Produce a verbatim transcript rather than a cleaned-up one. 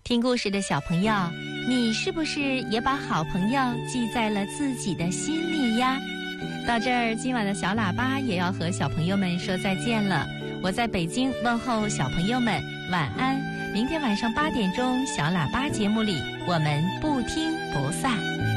听故事的小朋友，你是不是也把好朋友记在了自己的心里呀？到这儿，今晚的小喇叭也要和小朋友们说再见了。我在北京问候小朋友们晚安。明天晚上八点钟，小喇叭节目里我们不听不散。